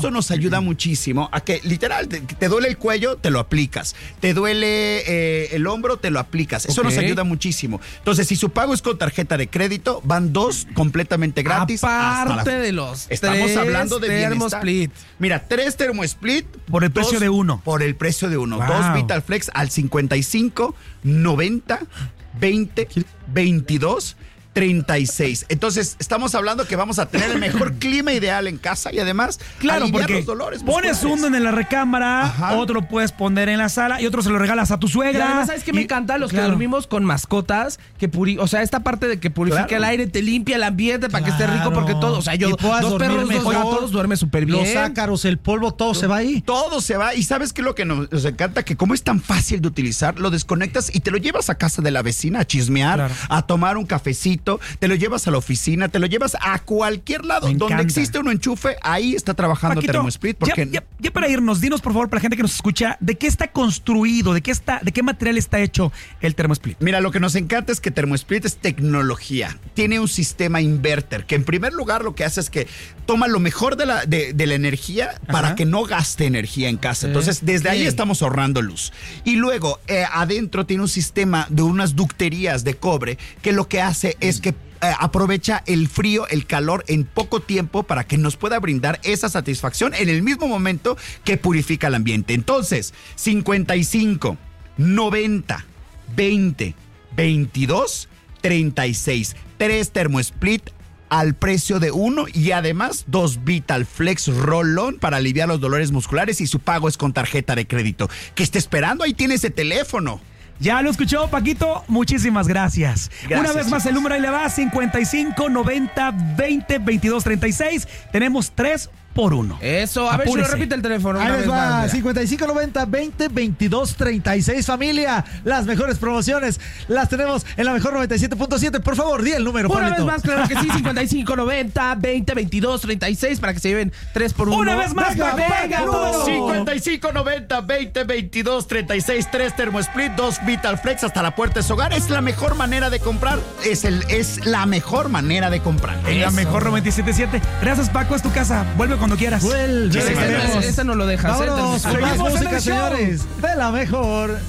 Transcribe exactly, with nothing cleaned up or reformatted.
Eso nos ayuda muchísimo a que, literal, te, te duele el cuello, te lo aplicas. Te duele eh, el hombro, te lo aplicas. Eso okay. nos ayuda muchísimo. Entonces, si su pago es con tarjeta de crédito, van dos completamente gratis. Aparte hasta la... de los Estamos tres hablando de Thermosplit. Mira, tres Thermosplit. Por el dos, precio de uno. Por el precio de uno. Wow. Dos Vitalflex al cincuenta y cinco, noventa, veinte, veintidós, treinta y seis. Entonces, estamos hablando que vamos a tener el mejor clima ideal en casa y además claro, aliviar porque los dolores pones musculares. uno en la recámara, Ajá. otro lo puedes poner en la sala y otro se lo regalas a tu suegra. Y además, ¿sabes qué me encanta? Los claro. que dormimos con mascotas, que puri o sea, esta parte de que purifica claro. el aire, te limpia el ambiente para claro. que esté rico, porque todo, o sea, yo, dos perros, dos gatos, duerme súper bien. Los ácaros, el polvo, todo se va ahí. Todo se va. Y ¿sabes qué es lo que nos, nos encanta? Que como es tan fácil de utilizar, lo desconectas y te lo llevas a casa de la vecina a chismear, claro. a tomar un cafecito, te lo llevas a la oficina, te lo llevas a cualquier lado donde existe un enchufe, ahí está trabajando Paquito, Thermosplit. Porque... Ya, ya, ya para irnos, dinos por favor, para la gente que nos escucha, ¿de qué está construido? ¿De qué está, de qué material está hecho el Thermosplit? Mira, lo que nos encanta es que Thermosplit es tecnología. Tiene un sistema inverter, que en primer lugar lo que hace es que toma lo mejor de la, de, de la energía Ajá. para que no gaste energía en casa. Entonces, desde okay. ahí estamos ahorrando luz. Y luego, eh, adentro tiene un sistema de unas ducterías de cobre que lo que hace es que Eh, aprovecha el frío, el calor en poco tiempo para que nos pueda brindar esa satisfacción en el mismo momento que purifica el ambiente. Entonces, cincuenta y cinco, noventa, veinte, veintidós, treinta y seis. Tres Thermosplit al precio de uno y además dos Vitalflex Roll-On para aliviar los dolores musculares y su pago es con tarjeta de crédito. ¿Qué está esperando? Ahí tiene ese teléfono. Ya lo escuchó, Paquito. Muchísimas gracias. gracias Una vez más, el número ahí le va: cincuenta y cinco, noventa, veinte, veintidós, treinta y seis. Tenemos tres por uno. Eso, a Apúrese. ver si lo repite el teléfono. Ahí les va, más, cincuenta y cinco, noventa, veinte, veintidós, treinta y seis. Familia, las mejores promociones las tenemos en la mejor noventa y siete punto siete. Por favor, di el número, Una Pablito. vez más, claro que sí, cincuenta y cinco, noventa, veinte, veintidós, treinta y seis para que se lleven tres por uno. Una vez más, venga, venga, venga, número. cincuenta y cinco, noventa, veinte, veintidós, treinta y seis, tres Thermosplit, dos Vitalflex hasta la puerta de su hogar. Es la mejor manera de comprar. Es, el, es la mejor manera de comprar. En Eso. la mejor noventa y siete punto siete. Gracias, Paco, es tu casa. Vuelve cuando quieras. Vuelve. Esa no lo dejas. Vámonos, ¿eh? con más música, señores. De la mejor.